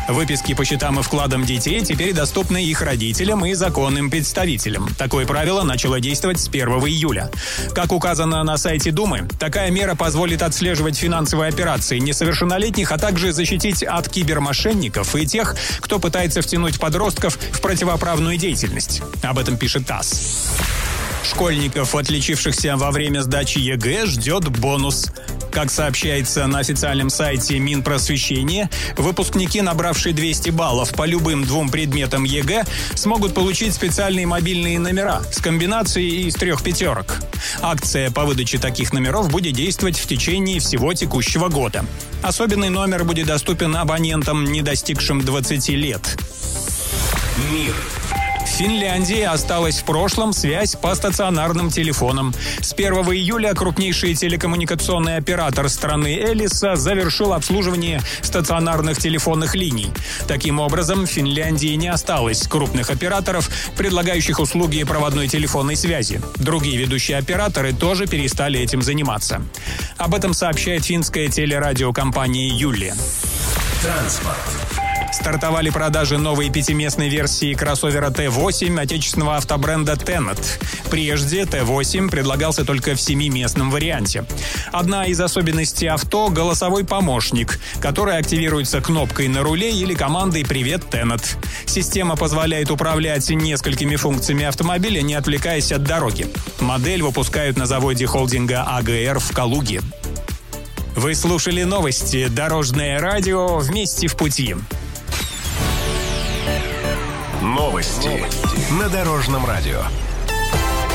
Выписки по счетам и вкладам детей теперь доступны их родителям и законным представителям. Такое правило начало действовать с 1 июля. Как указано на сайте Думы, такая мера позволит отслеживать финансовые операции несовершеннолетних, а также защитить от кибермошенников и тех, кто пытается втянуть подростков в противоправную деятельность. Об этом пишет ТАСС. Школьников, отличившихся во время сдачи ЕГЭ, ждет бонус. Как сообщается на официальном сайте Минпросвещения, выпускники, набравшие 200 баллов по любым 2 предметам ЕГЭ, смогут получить специальные мобильные номера с комбинацией из 3 пятерок. Акция по выдаче таких номеров будет действовать в течение всего текущего года. Особенный номер будет доступен абонентам, не достигшим 20 лет. Мир. В Финляндии осталась в прошлом связь по стационарным телефонам. С 1 июля крупнейший телекоммуникационный оператор страны Элиса завершил обслуживание стационарных телефонных линий. Таким образом, в Финляндии не осталось крупных операторов, предлагающих услуги проводной телефонной связи. Другие ведущие операторы тоже перестали этим заниматься. Об этом сообщает финская телерадиокомпания «Юлли». Транспорт. Стартовали продажи новой 5-местной версии кроссовера Т8 отечественного автобренда Tenet. Прежде Т8 предлагался только в 7-местном варианте. Одна из особенностей авто – голосовой помощник, который активируется кнопкой на руле или командой «Привет, Tenet». Система позволяет управлять несколькими функциями автомобиля, не отвлекаясь от дороги. Модель выпускают на заводе холдинга АГР в Калуге. Вы слушали новости «Дорожное радио» вместе в пути. Новости на Дорожном радио.